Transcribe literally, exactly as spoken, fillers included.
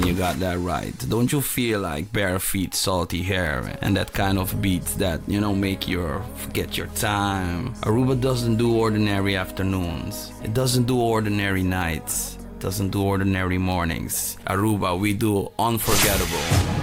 when you got that right. Don't you feel like bare feet, salty hair, and that kind of beats that, you know, make you forget your time? Aruba doesn't do ordinary afternoons. It doesn't do ordinary nights. It doesn't do ordinary mornings. Aruba, we do unforgettable.